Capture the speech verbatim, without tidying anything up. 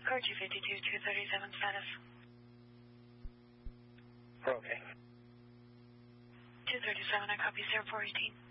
Car two fifty-two, two thirty-seven status. We're okay. two thirty-seven, I copy zero four eighteen.